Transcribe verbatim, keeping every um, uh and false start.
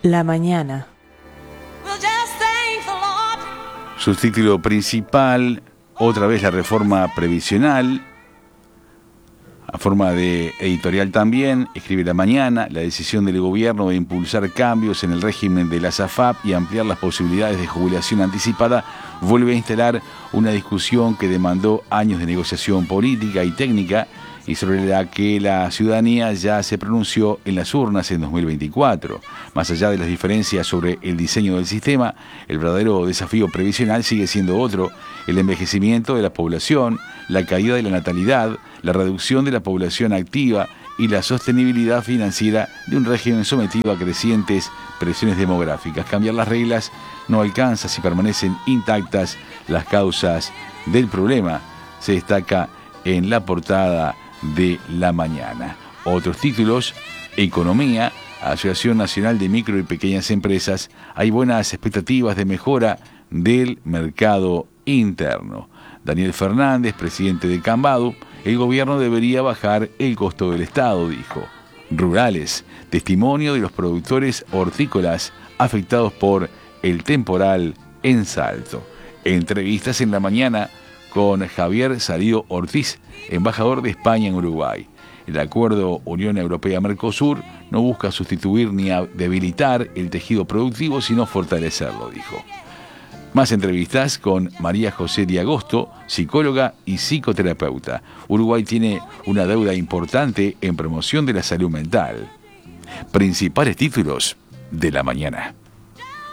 La mañana. Subtítulo principal, otra vez la reforma previsional. A forma de editorial también, escribe La Mañana, la decisión del gobierno de impulsar cambios en el régimen de la SAFAP y ampliar las posibilidades de jubilación anticipada vuelve a instalar una discusión que demandó años de negociación política y técnica y sobre la que la ciudadanía ya se pronunció en las urnas en dos mil veinticuatro. Más allá de las diferencias sobre el diseño del sistema, el verdadero desafío previsional sigue siendo otro: el envejecimiento de la población, la caída de la natalidad, la reducción de la población activa y la sostenibilidad financiera de un régimen sometido a crecientes presiones demográficas. Cambiar las reglas no alcanza si permanecen intactas las causas del problema, se destaca en la portada de La Mañana. Otros títulos: Economía, Asociación Nacional de Micro y Pequeñas Empresas, hay buenas expectativas de mejora del mercado interno. Daniel Fernández, presidente de Cambadu, el gobierno debería bajar el costo del Estado, dijo. Rurales, testimonio de los productores hortícolas afectados por el temporal en Salto. Entrevistas en La Mañana con Javier Salido Ortiz, embajador de España en Uruguay. El acuerdo Unión Europea-Mercosur no busca sustituir ni debilitar el tejido productivo, sino fortalecerlo, dijo. Más entrevistas con María José de Agosto, psicóloga y psicoterapeuta. Uruguay tiene una deuda importante en promoción de la salud mental. Principales títulos de La Mañana.